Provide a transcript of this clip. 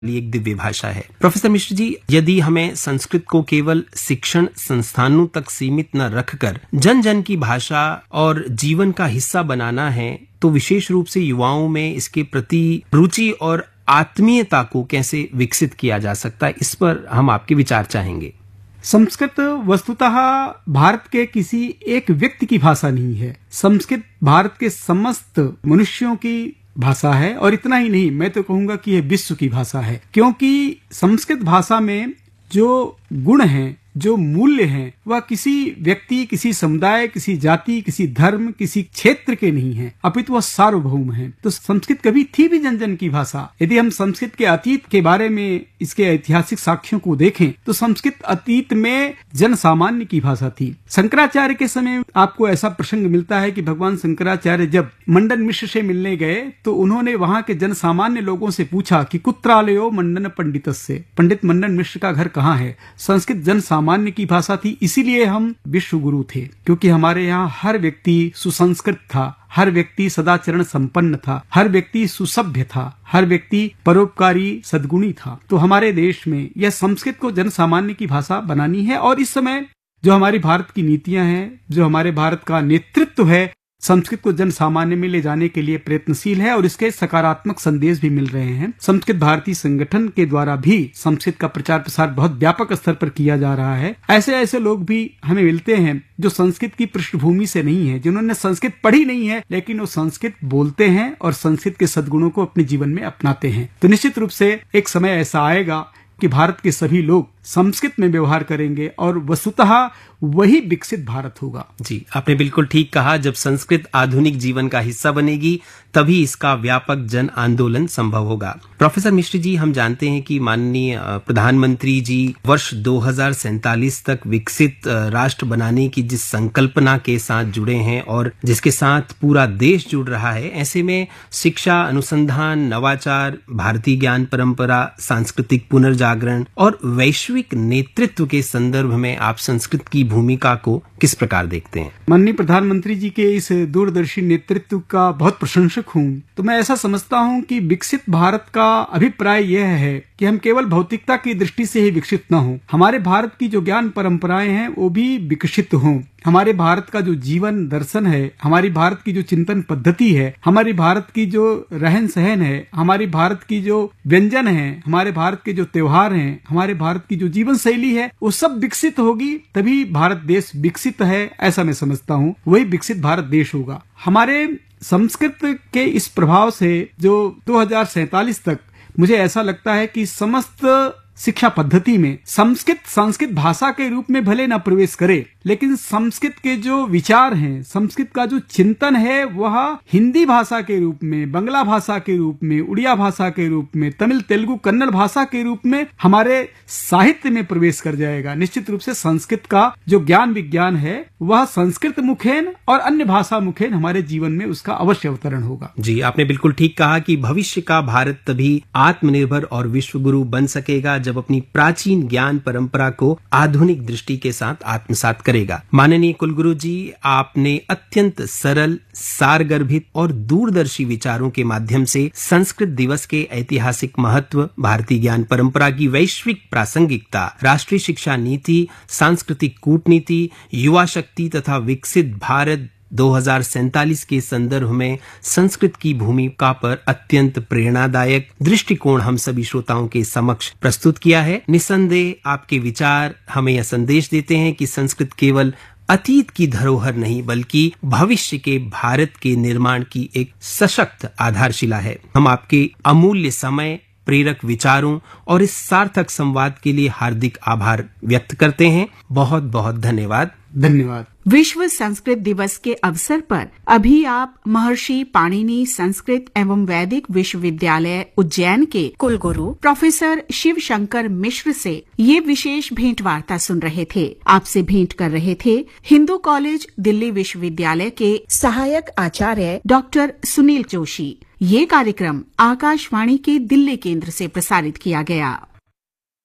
लिए एक दिव्य भाषा है। प्रोफेसर मिश्र जी, यदि हमें संस्कृत को केवल शिक्षण संस्थानों तक सीमित न रखकर जन जन की भाषा और जीवन का हिस्सा बनाना है, तो विशेष रूप से युवाओं में इसके प्रति रुचि और आत्मीयता को कैसे विकसित किया जा सकता है, इस पर हम आपके विचार चाहेंगे। संस्कृत वस्तुतः भारत के किसी एक व्यक्ति की भाषा नहीं है। संस्कृत भारत के समस्त मनुष्यों की भाषा है, और इतना ही नहीं, मैं तो कहूंगा कि यह विश्व की भाषा है, क्योंकि संस्कृत भाषा में जो गुण हैं, जो मूल्य हैं, वह किसी व्यक्ति, किसी समुदाय, किसी जाति, किसी धर्म, किसी क्षेत्र के नहीं है, अपितु वह सार्वभौम है। तो संस्कृत कभी थी भी जन जन की भाषा। यदि हम संस्कृत के अतीत के बारे में इसके ऐतिहासिक साक्ष्यों को देखें तो संस्कृत अतीत में जन सामान्य की भाषा थी। शंकराचार्य के समय आपको ऐसा प्रसंग मिलता है कि भगवान शंकराचार्य जब मंडन मिश्र से मिलने गए तो उन्होंने वहां के जन सामान्य लोगों से पूछा कि कुत्रालयो मंडन पंडितस्य, पंडित मंडन मिश्र का घर कहाँ है। संस्कृत जन सामान्य की भाषा थी, इसीलिए हम विश्व गुरु थे, क्योंकि हमारे यहाँ हर व्यक्ति सुसंस्कृत था, हर व्यक्ति सदाचरण संपन्न था, हर व्यक्ति सुसभ्य था, हर व्यक्ति परोपकारी सद्गुणी था। तो हमारे देश में यह संस्कृत को जन सामान्य की भाषा बनानी है, और इस समय जो हमारी भारत की नीतियां हैं, जो हमारे भारत का नेतृत्व है, संस्कृत को जन सामान्य में ले जाने के लिए प्रयत्नशील है, और इसके सकारात्मक संदेश भी मिल रहे हैं। संस्कृत भारती संगठन के द्वारा भी संस्कृत का प्रचार प्रसार बहुत व्यापक स्तर पर किया जा रहा है। ऐसे ऐसे लोग भी हमें मिलते हैं जो संस्कृत की पृष्ठभूमि से नहीं है, जिन्होंने संस्कृत पढ़ी नहीं है, लेकिन वो संस्कृत बोलते हैं और संस्कृत के सद्गुणों को अपने जीवन में अपनाते हैं। तो निश्चित रूप से एक समय ऐसा आएगा कि भारत के सभी लोग संस्कृत में व्यवहार करेंगे, और वस्तुतः वही विकसित भारत होगा। जी, आपने बिल्कुल ठीक कहा। जब संस्कृत आधुनिक जीवन का हिस्सा बनेगी तभी इसका व्यापक जन आंदोलन संभव होगा। प्रोफेसर मिश्र जी, हम जानते हैं कि माननीय प्रधानमंत्री जी वर्ष 2047 तक विकसित राष्ट्र बनाने की जिस संकल्पना के साथ जुड़े हैं और जिसके साथ पूरा देश जुड़ रहा है, ऐसे में शिक्षा, अनुसंधान, नवाचार, भारतीय ज्ञान परंपरा, सांस्कृतिक पुनर्जागरण और वैश्विक नेतृत्व के संदर्भ में आप संस्कृत की भूमिका को किस प्रकार देखते हैं? माननीय प्रधानमंत्री जी के इस दूरदर्शी नेतृत्व का बहुत प्रशंसक हूं। तो मैं ऐसा समझता हूं कि विकसित भारत का अभिप्राय यह है कि हम केवल भौतिकता की दृष्टि से ही विकसित न हों, हमारे भारत की जो ज्ञान परंपराएं हैं वो भी विकसित हों। हमारे भारत का जो जीवन दर्शन है, हमारी भारत की जो चिंतन पद्धति है, हमारी भारत की जो रहन सहन है, हमारी भारत की जो व्यंजन है, हमारे भारत के जो त्योहार हैं, हमारे भारत की जो जीवन शैली है, वो सब विकसित होगी, तभी भारत देश विकसित है, ऐसा मैं समझता हूँ। वही विकसित भारत देश होगा। हमारे संस्कृत के इस प्रभाव से जो 2047 तक मुझे ऐसा लगता है कि समस्त शिक्षा पद्धति में संस्कृत भाषा के रूप में भले न प्रवेश करे, लेकिन संस्कृत के जो विचार हैं, संस्कृत का जो चिंतन है, वह हिंदी भाषा के रूप में, बंगला भाषा के रूप में, उड़िया भाषा के रूप में, तमिल, तेलुगु, कन्नड़ भाषा के रूप में हमारे साहित्य में प्रवेश कर जाएगा। निश्चित रूप से संस्कृत का जो ज्ञान विज्ञान है, वह संस्कृत मुखेन और अन्य भाषा मुखेन हमारे जीवन में उसका अवश्य अवतरण होगा। जी, आपने बिल्कुल ठीक कहा कि भविष्य का भारत तभी आत्मनिर्भर और विश्वगुरु बन सकेगा जब अपनी प्राचीन ज्ञान परंपरा को आधुनिक दृष्टि के साथ आत्मसात करेगा। माननीय कुलगुरु जी, आपने अत्यंत सरल, सारगर्भित और दूरदर्शी विचारों के माध्यम से संस्कृत दिवस के ऐतिहासिक महत्व, भारतीय ज्ञान परंपरा की वैश्विक प्रासंगिकता, राष्ट्रीय शिक्षा नीति, सांस्कृतिक कूटनीति, युवा शक्ति तथा विकसित भारत 2047 के संदर्भ में संस्कृत की भूमिका पर अत्यंत प्रेरणादायक दृष्टिकोण हम सभी श्रोताओं के समक्ष प्रस्तुत किया है। निसंदेह आपके विचार हमें यह संदेश देते हैं कि संस्कृत केवल अतीत की धरोहर नहीं बल्कि भविष्य के भारत के निर्माण की एक सशक्त आधारशिला है। हम आपके अमूल्य समय, प्रेरक विचारों और इस सार्थक संवाद के लिए हार्दिक आभार व्यक्त करते हैं। बहुत बहुत धन्यवाद। धन्यवाद। विश्व संस्कृत दिवस के अवसर पर अभी आप महर्षि पाणिनि संस्कृत एवं वैदिक विश्वविद्यालय उज्जैन के कुलगुरु प्रोफेसर शिव शंकर मिश्र से ये विशेष भेंट वार्ता सुन रहे थे। आपसे भेंट कर रहे थे हिंदू कॉलेज दिल्ली विश्वविद्यालय के सहायक आचार्य डॉक्टर सुनील जोशी। ये कार्यक्रम आकाशवाणी के दिल्ली केंद्र से प्रसारित किया गया।